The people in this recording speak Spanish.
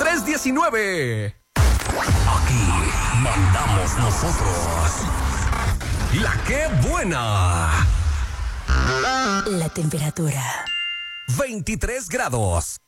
2319. Aquí mandamos nosotros. La que buena. La temperatura. 23 grados.